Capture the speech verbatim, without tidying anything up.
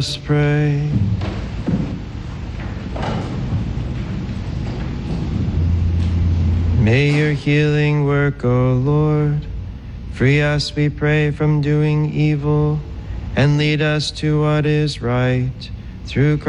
Let's pray. May your healing work, O Lord, free us, we pray, from doing evil, and lead us to what is right, through Christ